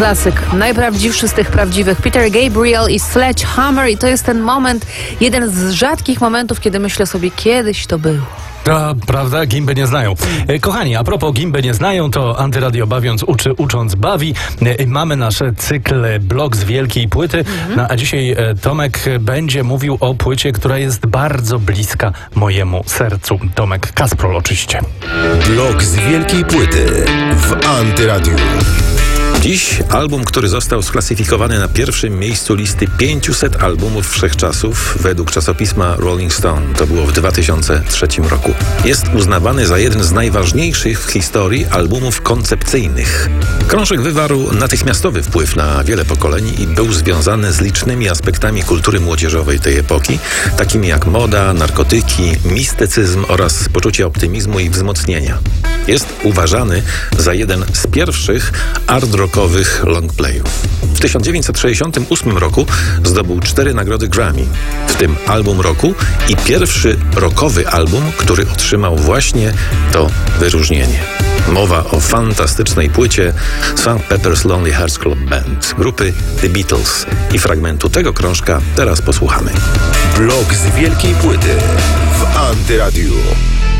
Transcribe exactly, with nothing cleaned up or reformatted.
Klasyk, najprawdziwszy z tych prawdziwych. Peter Gabriel i Sledgehammer i to jest ten moment, jeden z rzadkich momentów, kiedy myślę sobie, kiedyś to było. To prawda, Gimby nie znają. E, Kochani, a propos Gimby nie znają, to Antyradio Bawiąc uczy, ucząc bawi. E, Mamy nasz cykl Blok z wielkiej płyty, mhm. no, a dzisiaj e, Tomek będzie mówił o płycie, która jest bardzo bliska mojemu sercu. Tomek Kasprol oczywiście. Blok z wielkiej płyty w Antyradiu. Dziś album, który został sklasyfikowany na pierwszym miejscu listy pięciuset albumów wszechczasów według czasopisma Rolling Stone. To było w dwa tysiące trzecim roku. Jest uznawany za jeden z najważniejszych w historii albumów koncepcyjnych. Krążek wywarł natychmiastowy wpływ na wiele pokoleń i był związany z licznymi aspektami kultury młodzieżowej tej epoki, takimi jak moda, narkotyki, mistycyzm oraz poczucie optymizmu i wzmocnienia. Jest uważany za jeden z pierwszych art rockowych longplayów. W tysiąc dziewięćset sześćdziesiątym ósmym roku zdobył cztery nagrody Grammy, w tym album roku i pierwszy rockowy album, który otrzymał właśnie to wyróżnienie. Mowa o fantastycznej płycie Saint Pepper's Lonely Hearts Club Band grupy The Beatles i fragmentu tego krążka teraz posłuchamy. Blok z wielkiej płyty w Antyradiu.